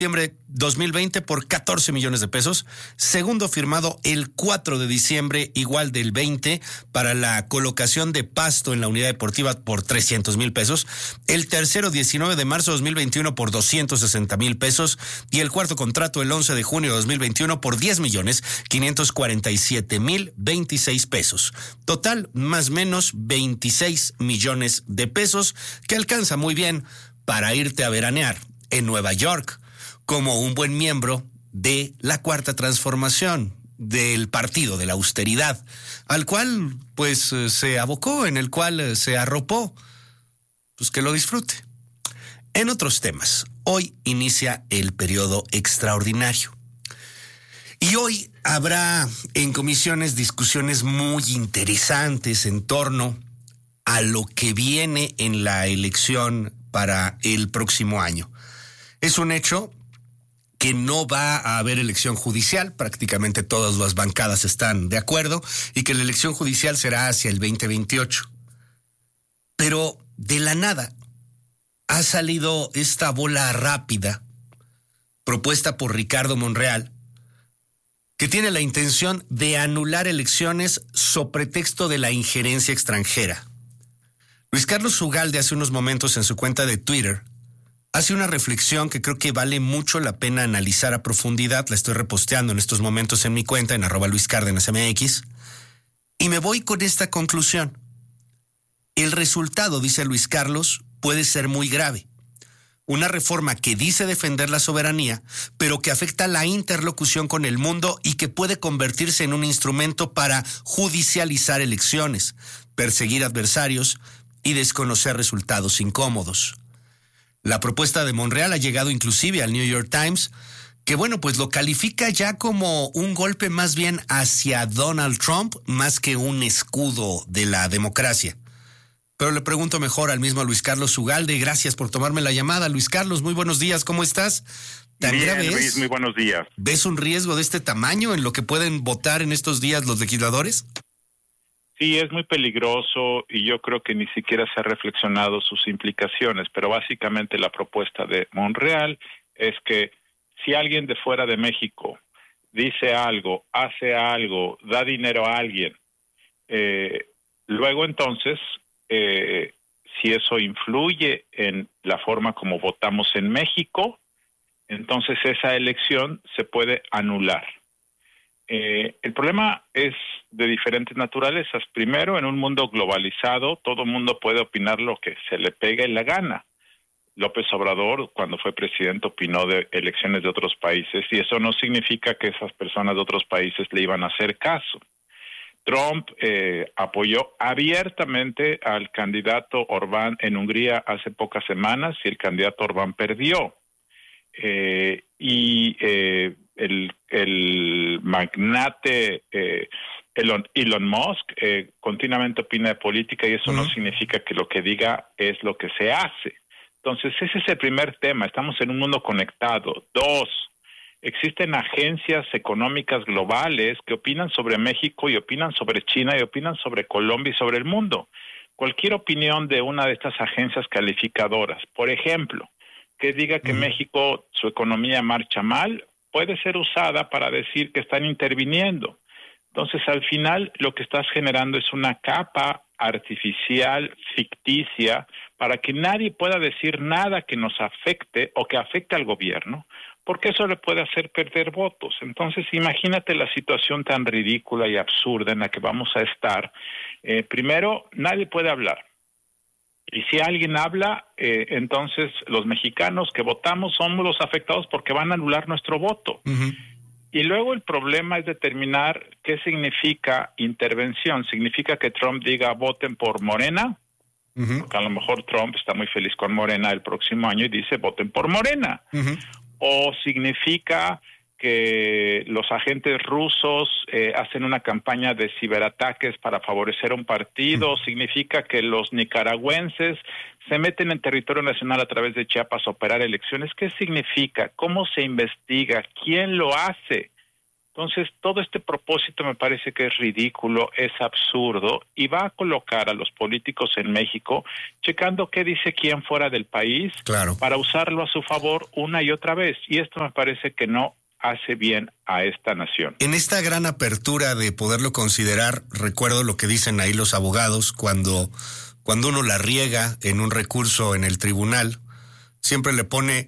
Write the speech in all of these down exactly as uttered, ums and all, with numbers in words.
diciembre dos mil veinte por catorce millones de pesos. Segundo firmado el cuatro de diciembre, igual del veinte, para la colocación de pasto en la unidad deportiva por trescientos mil pesos. El tercero, diecinueve de marzo de dos mil veintiuno por doscientos sesenta mil pesos. Y el cuarto contrato, el once de junio de dos mil veintiuno por diez millones quinientos cuarenta y siete mil veintiséis pesos. Total, más o menos veintiséis millones de pesos, que alcanza muy bien para irte a veranear en Nueva York, como un buen miembro de la Cuarta Transformación, del partido de la austeridad, al cual pues se abocó, en el cual se arropó. Pues que lo disfrute. En otros temas, hoy inicia el periodo extraordinario. Y hoy habrá en comisiones discusiones muy interesantes en torno a lo que viene en la elección para el próximo año. Es un hecho que no va a haber elección judicial, prácticamente todas las bancadas están de acuerdo, y que la elección judicial será hacia el veinte veintiocho. Pero de la nada ha salido esta bola rápida propuesta por Ricardo Monreal, que tiene la intención de anular elecciones sobre pretexto de la injerencia extranjera. Luis Carlos Ugalde hace unos momentos en su cuenta de Twitter hace una reflexión que creo que vale mucho la pena analizar a profundidad. La estoy reposteando en estos momentos en mi cuenta, en arroba Luis Cárdenas M X. Y me voy con esta conclusión. El resultado, dice Luis Carlos, puede ser muy grave. Una reforma que dice defender la soberanía, pero que afecta la interlocución con el mundo y que puede convertirse en un instrumento para judicializar elecciones, perseguir adversarios y desconocer resultados incómodos. La propuesta de Monreal ha llegado inclusive al New York Times, que bueno, pues lo califica ya como un golpe más bien hacia Donald Trump, más que un escudo de la democracia. Pero le pregunto mejor al mismo Luis Carlos Ugalde. Gracias por tomarme la llamada. Luis Carlos, muy buenos días, ¿cómo estás? Bien, ves, Luis, muy buenos días. ¿Ves un riesgo de este tamaño en lo que pueden votar en estos días los legisladores? Sí, es muy peligroso y yo creo que ni siquiera se ha reflexionado sus implicaciones, pero básicamente la propuesta de Monreal es que si alguien de fuera de México dice algo, hace algo, da dinero a alguien, eh, luego entonces, eh, si eso influye en la forma como votamos en México, entonces esa elección se puede anular. Eh, el problema es de diferentes naturalezas. Primero, en un mundo globalizado, todo el mundo puede opinar lo que se le pegue la gana. López Obrador, cuando fue presidente, opinó de elecciones de otros países y eso no significa que esas personas de otros países le iban a hacer caso. Trump eh, apoyó abiertamente al candidato Orbán en Hungría hace pocas semanas y el candidato Orbán perdió. Eh, y eh, el, el magnate eh, Elon, Elon Musk eh, continuamente opina de política y eso uh-huh. no significa que lo que diga es lo que se hace. Entonces ese es el primer tema, estamos en un mundo conectado. Dos, existen agencias económicas globales que opinan sobre México y opinan sobre China y opinan sobre Colombia y sobre el mundo. Cualquier opinión de una de estas agencias calificadoras, por ejemplo, que diga que uh-huh. México, su economía marcha mal, puede ser usada para decir que están interviniendo. Entonces, al final, lo que estás generando es una capa artificial, ficticia, para que nadie pueda decir nada que nos afecte o que afecte al gobierno, porque eso le puede hacer perder votos. Entonces, imagínate la situación tan ridícula y absurda en la que vamos a estar. Eh, primero, nadie puede hablar. Y si alguien habla, eh, entonces los mexicanos que votamos somos los afectados porque van a anular nuestro voto. Uh-huh. Y luego el problema es determinar qué significa intervención. ¿Significa que Trump diga voten por Morena? Uh-huh. Porque a lo mejor Trump está muy feliz con Morena el próximo año y dice voten por Morena. Uh-huh. ¿O significa que los agentes rusos eh, hacen una campaña de ciberataques para favorecer a un partido? ¿Significa que los nicaragüenses se meten en territorio nacional a través de Chiapas a operar elecciones? ¿Qué significa? ¿Cómo se investiga? ¿Quién lo hace? Entonces, todo este propósito me parece que es ridículo, es absurdo y va a colocar a los políticos en México checando qué dice quién fuera del país, claro, para usarlo a su favor una y otra vez. Y esto me parece que no hace bien a esta nación. En esta gran apertura de poderlo considerar, recuerdo lo que dicen ahí los abogados cuando, cuando uno la riega en un recurso en el tribunal, siempre le pone: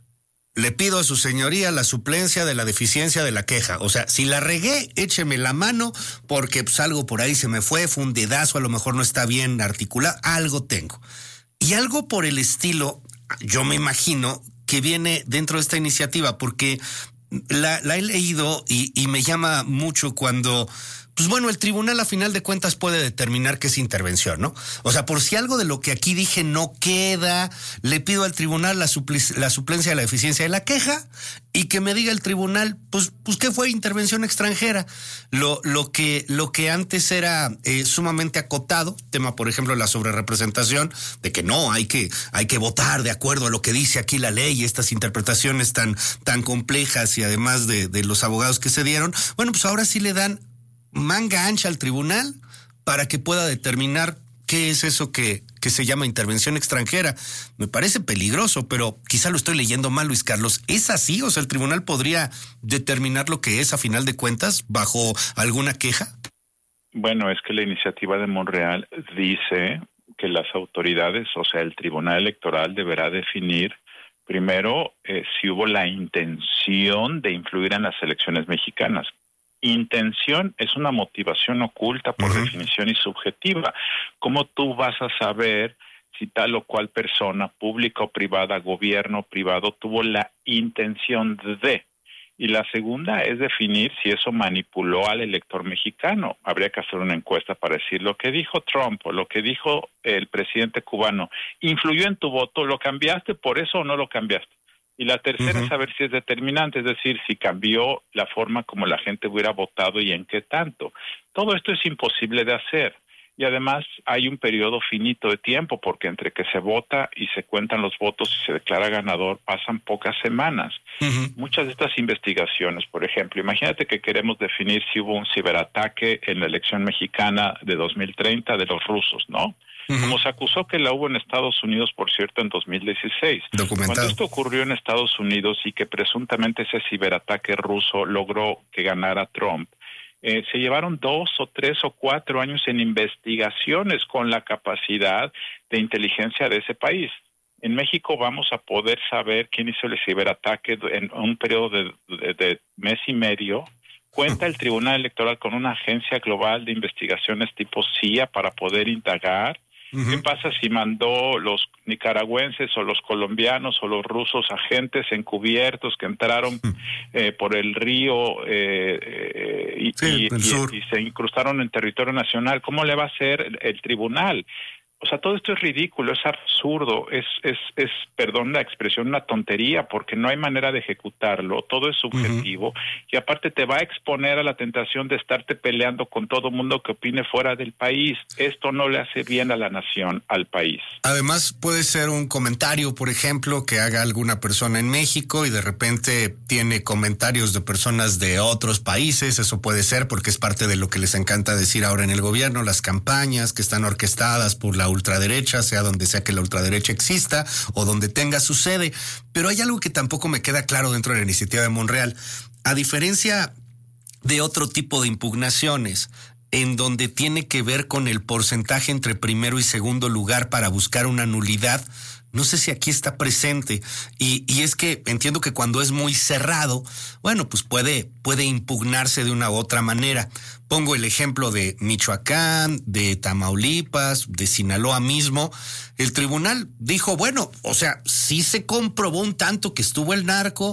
le pido a su señoría la suplencia de la deficiencia de la queja. O sea, si la regué, écheme la mano, porque pues algo por ahí se me fue, fue un dedazo, a lo mejor no está bien articulado, algo tengo. Y algo por el estilo, yo me imagino que viene dentro de esta iniciativa, porque la, la he leído y, y me llama mucho cuando... Pues bueno, el tribunal a final de cuentas puede determinar qué es intervención, ¿no? O sea, por si algo de lo que aquí dije no queda, le pido al tribunal la, supli- la suplencia de la eficiencia de la queja y que me diga el tribunal, pues, pues ¿qué fue intervención extranjera? Lo, lo, que, lo que antes era eh, sumamente acotado, tema por ejemplo la sobrerepresentación, de que no, hay que, hay que votar de acuerdo a lo que dice aquí la ley, estas interpretaciones tan, tan complejas y además de, de los abogados que se dieron, bueno, pues ahora sí le dan manga ancha al tribunal para que pueda determinar qué es eso que, que se llama intervención extranjera. Me parece peligroso, pero quizá lo estoy leyendo mal, Luis Carlos. ¿Es así? O sea, ¿el tribunal podría determinar lo que es a final de cuentas bajo alguna queja? Bueno, es que la iniciativa de Monreal dice que las autoridades, o sea, el Tribunal Electoral deberá definir primero eh, si hubo la intención de influir en las elecciones mexicanas. Intención es una motivación oculta por uh-huh. definición y subjetiva. ¿Cómo tú vas a saber si tal o cual persona, pública o privada, gobierno o privado, tuvo la intención de? Y la segunda es definir si eso manipuló al elector mexicano. Habría que hacer una encuesta para decir lo que dijo Trump o lo que dijo el presidente cubano, ¿influyó en tu voto? ¿Lo cambiaste por eso o no lo cambiaste? Y la tercera uh-huh. es saber si es determinante, es decir, si cambió la forma como la gente hubiera votado y en qué tanto. Todo esto es imposible de hacer. Y además hay un periodo finito de tiempo, porque entre que se vota y se cuentan los votos y se declara ganador, pasan pocas semanas. Uh-huh. Muchas de estas investigaciones, por ejemplo, imagínate que queremos definir si hubo un ciberataque en la elección mexicana de dos mil treinta de los rusos, ¿no? Uh-huh. Como se acusó que la hubo en Estados Unidos, por cierto, en dos mil dieciséis. Documentado. Cuando esto ocurrió en Estados Unidos y que presuntamente ese ciberataque ruso logró que ganara Trump, eh, se llevaron dos o tres o cuatro años en investigaciones con la capacidad de inteligencia de ese país. En México vamos a poder saber quién hizo el ciberataque en un periodo de, de, de mes y medio. Cuenta el Tribunal Electoral con una agencia global de investigaciones tipo C I A para poder indagar. Uh-huh. ¿Qué pasa si mandó los nicaragüenses o los colombianos o los rusos agentes encubiertos que entraron uh-huh. eh, por el río eh, eh, y, sí, y, y, y se incrustaron en territorio nacional? ¿Cómo le va a hacer el, el tribunal? O sea, todo esto es ridículo, es absurdo, es, es, es, perdón la expresión, una tontería, porque no hay manera de ejecutarlo, todo es subjetivo, uh-huh. y aparte te va a exponer a la tentación de estarte peleando con todo mundo que opine fuera del país. Esto no le hace bien a la nación, al país. Además, puede ser un comentario, por ejemplo, que haga alguna persona en México y de repente tiene comentarios de personas de otros países. Eso puede ser porque es parte de lo que les encanta decir ahora en el gobierno, las campañas que están orquestadas por la ultraderecha, sea donde sea que la ultraderecha exista o donde tenga su sede. Pero hay algo que tampoco me queda claro dentro de la iniciativa de Monreal. A diferencia de otro tipo de impugnaciones, en donde tiene que ver con el porcentaje entre primero y segundo lugar para buscar una nulidad, no sé si aquí está presente. Y, y es que entiendo que cuando es muy cerrado, bueno, pues puede, puede impugnarse de una u otra manera. Pongo el ejemplo de Michoacán, de Tamaulipas, de Sinaloa mismo. El tribunal dijo, bueno, o sea, sí se comprobó un tanto que estuvo el narco,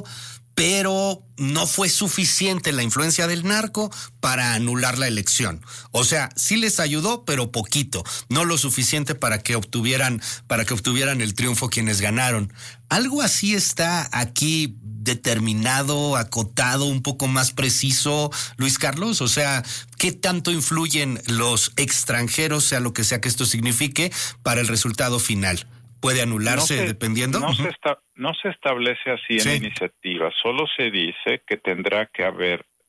pero no fue suficiente la influencia del narco para anular la elección. O sea, sí les ayudó, pero poquito, no lo suficiente para que obtuvieran, para que obtuvieran el triunfo quienes ganaron. Algo así está aquí determinado, acotado, un poco más preciso, Luis Carlos. O sea, ¿qué tanto influyen los extranjeros, sea lo que sea que esto signifique, para el resultado final? ¿Puede anularse no se, dependiendo? No, uh-huh. se está, no se establece así en sí. la iniciativa, solo se dice que tendrá que haber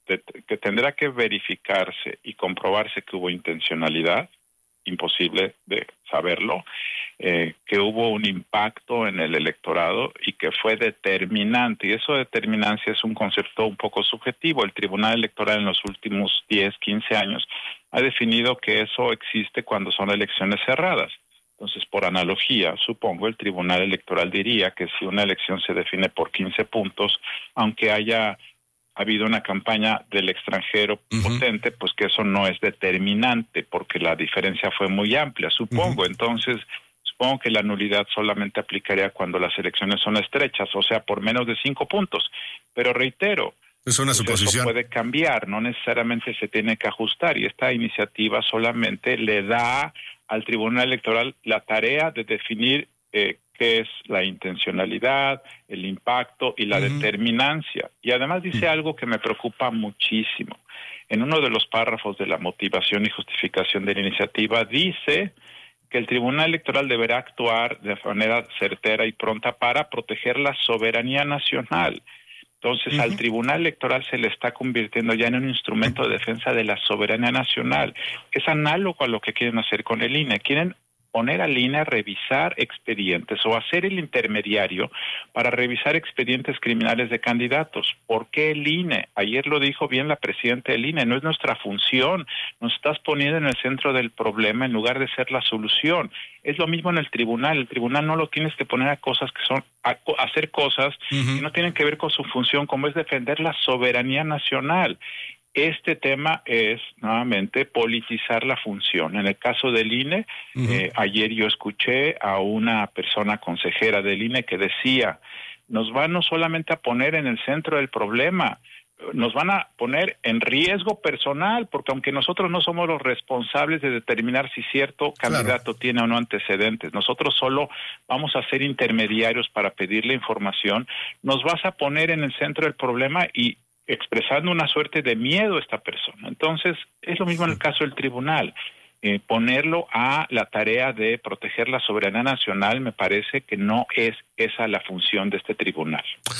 de, que tendrá que verificarse y comprobarse que hubo intencionalidad, imposible de saberlo, eh, que hubo un impacto en el electorado y que fue determinante. Y eso de determinancia es un concepto un poco subjetivo. El Tribunal Electoral en los últimos diez, quince años ha definido que eso existe cuando son elecciones cerradas. Entonces, por analogía, supongo, el Tribunal Electoral diría que si una elección se define por quince puntos, aunque haya ha habido una campaña del extranjero uh-huh. potente, pues que eso no es determinante, porque la diferencia fue muy amplia, supongo. Uh-huh. Entonces, supongo que la nulidad solamente aplicaría cuando las elecciones son estrechas, o sea, por menos de cinco puntos. Pero reitero, es una pues suposición. Eso puede cambiar, no necesariamente se tiene que ajustar, y esta iniciativa solamente le da al Tribunal Electoral la tarea de definir eh, qué es la intencionalidad, el impacto y la uh-huh. determinancia. Y además dice uh-huh. algo que me preocupa muchísimo. En uno de los párrafos de la motivación y justificación de la iniciativa dice que el Tribunal Electoral deberá actuar de manera certera y pronta para proteger la soberanía nacional. Entonces, uh-huh. al Tribunal Electoral se le está convirtiendo ya en un instrumento de defensa de la soberanía nacional. Es análogo a lo que quieren hacer con el I N E. Quieren poner al I N E a revisar expedientes o hacer el intermediario para revisar expedientes criminales de candidatos. ¿Por qué el I N E? Ayer lo dijo bien la presidenta del I N E, no es nuestra función. Nos estás poniendo en el centro del problema en lugar de ser la solución. Es lo mismo en el tribunal. El tribunal no lo tienes que poner a cosas que son, a, a hacer cosas uh-huh. que no tienen que ver con su función, como es defender la soberanía nacional. Este tema es, nuevamente, politizar la función. En el caso del I N E, uh-huh. eh, ayer yo escuché a una persona consejera del I N E que decía, nos van no solamente a poner en el centro del problema, nos van a poner en riesgo personal, porque aunque nosotros no somos los responsables de determinar si cierto candidato claro. tiene o no antecedentes, nosotros solo vamos a ser intermediarios para pedirle información, nos vas a poner en el centro del problema y expresando una suerte de miedo a esta persona. Entonces, es lo mismo en el caso del tribunal. Eh, ponerlo a la tarea de proteger la soberanía nacional, me parece que no es esa la función de este tribunal.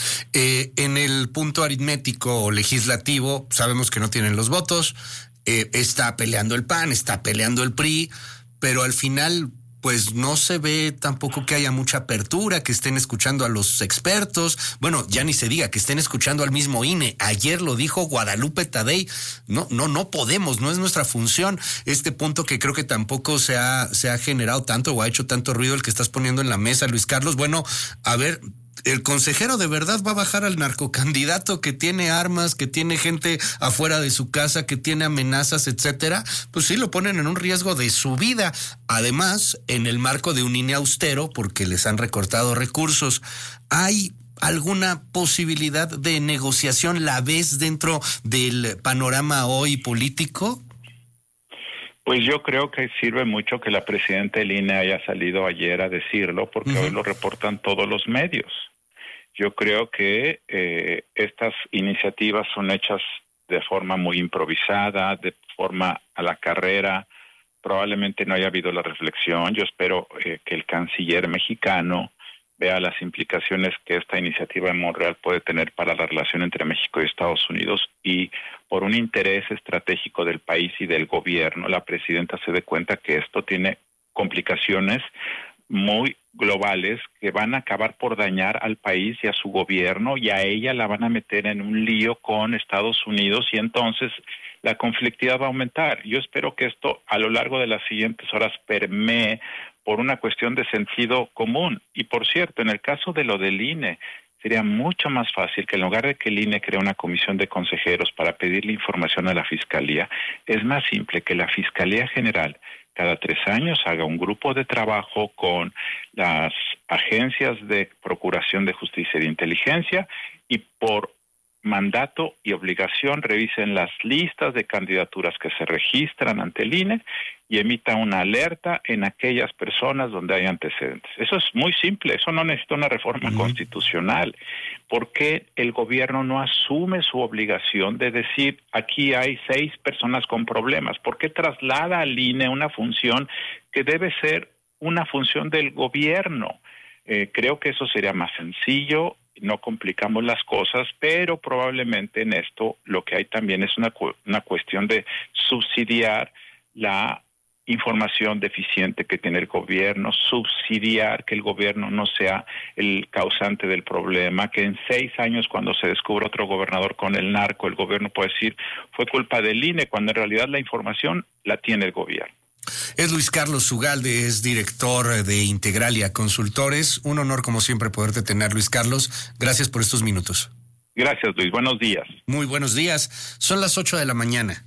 Eh, en el punto aritmético legislativo, sabemos que no tienen los votos, eh, está peleando el P A N, está peleando el P R I, pero al final pues no se ve tampoco que haya mucha apertura, que estén escuchando a los expertos. Bueno, ya ni se diga que estén escuchando al mismo I N E. Ayer lo dijo Guadalupe Tadei. No, no, no podemos, no es nuestra función. Este punto que creo que tampoco se ha, se ha generado tanto o ha hecho tanto ruido el que estás poniendo en la mesa, Luis Carlos. Bueno, a ver, ¿el consejero de verdad va a bajar al narcocandidato que tiene armas, que tiene gente afuera de su casa, que tiene amenazas, etcétera? Pues sí, lo ponen en un riesgo de su vida. Además, en el marco de un I N E austero, porque les han recortado recursos. ¿Hay alguna posibilidad de negociación? ¿La ves dentro del panorama hoy político? Pues yo creo que sirve mucho que la presidenta del I N E haya salido ayer a decirlo, porque uh-huh. hoy lo reportan todos los medios. Yo creo que eh, estas iniciativas son hechas de forma muy improvisada, de forma a la carrera. Probablemente no haya habido la reflexión. Yo espero eh, que el canciller mexicano vea las implicaciones que esta iniciativa en Monreal puede tener para la relación entre México y Estados Unidos, y por un interés estratégico del país y del gobierno, la presidenta se dé cuenta que esto tiene complicaciones muy globales que van a acabar por dañar al país y a su gobierno, y a ella la van a meter en un lío con Estados Unidos, y entonces la conflictividad va a aumentar. Yo espero que esto a lo largo de las siguientes horas permee por una cuestión de sentido común. Y por cierto, en el caso de lo del I N E, sería mucho más fácil que en lugar de que el I N E cree una comisión de consejeros para pedirle información a la Fiscalía, es más simple que la Fiscalía General cada tres años haga un grupo de trabajo con las agencias de Procuración de Justicia y de Inteligencia, y por mandato y obligación revisen las listas de candidaturas que se registran ante el I N E y emita una alerta en aquellas personas donde hay antecedentes. Eso es muy simple, eso no necesita una reforma uh-huh. constitucional. ¿Por qué el gobierno no asume su obligación de decir, aquí hay seis personas con problemas? ¿Por qué traslada al I N E una función que debe ser una función del gobierno? Eh, creo que eso sería más sencillo, no complicamos las cosas, pero probablemente en esto lo que hay también es una, una cuestión de subsidiar la información deficiente que tiene el gobierno, subsidiar que el gobierno no sea el causante del problema, que en seis años cuando se descubre otro gobernador con el narco, el gobierno puede decir fue culpa del I N E, cuando en realidad la información la tiene el gobierno. Es Luis Carlos Ugalde, es director de Integralia Consultores. Un honor como siempre poderte tener, Luis Carlos. Gracias por estos minutos. Gracias, Luis. Buenos días. Muy buenos días. Son las ocho de la mañana.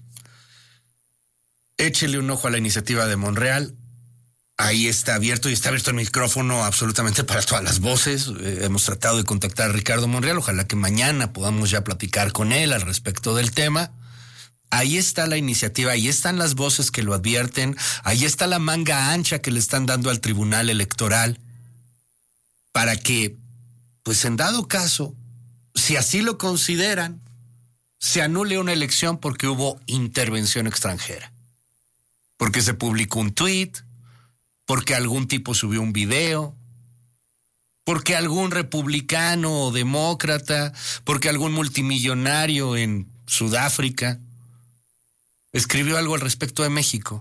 Échele un ojo a la iniciativa de Monreal. Ahí está abierto y está abierto el micrófono absolutamente para todas las voces. Eh, hemos tratado de contactar a Ricardo Monreal. Ojalá que mañana podamos ya platicar con él al respecto del tema. Ahí está la iniciativa, ahí están las voces que lo advierten, ahí está la manga ancha que le están dando al Tribunal Electoral para que, pues en dado caso, si así lo consideran, se anule una elección porque hubo intervención extranjera. Porque se publicó un tuit, porque algún tipo subió un video, porque algún republicano o demócrata, porque algún multimillonario en Sudáfrica escribió algo al respecto de México.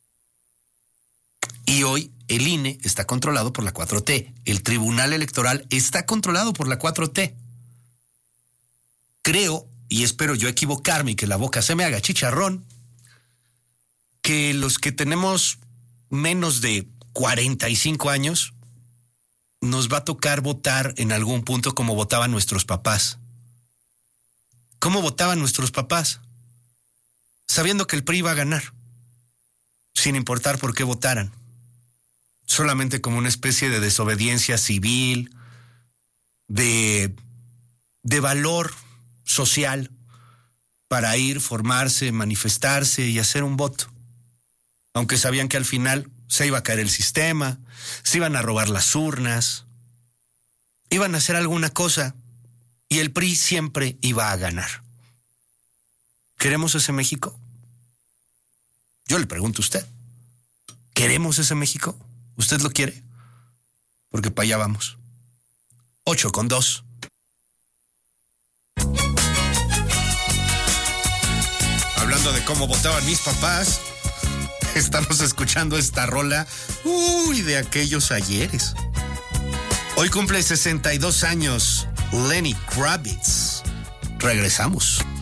Y hoy el I N E está controlado por la cuatro T. El Tribunal Electoral está controlado por la cuatro T. Creo, y espero yo equivocarme y que la boca se me haga chicharrón, que los que tenemos menos de cuarenta y cinco años nos va a tocar votar en algún punto como votaban nuestros papás. ¿Cómo votaban nuestros papás? Sabiendo que el P R I iba a ganar, sin importar por qué votaran, solamente como una especie de desobediencia civil, de, de valor social para ir, formarse, manifestarse y hacer un voto. Aunque sabían que al final se iba a caer el sistema, se iban a robar las urnas, iban a hacer alguna cosa y el P R I siempre iba a ganar. ¿Queremos ese México? Yo le pregunto a usted. ¿Queremos ese México? ¿Usted lo quiere? Porque para allá vamos. Ocho con dos. Hablando de cómo votaban mis papás, estamos escuchando esta rola, uy, de aquellos ayeres. Hoy cumple sesenta y dos años Lenny Kravitz. Regresamos.